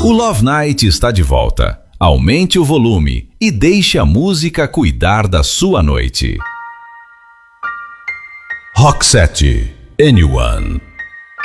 O Love Night está de volta. Aumente o volume e deixe a música cuidar da sua noite. Roxette, Anyone.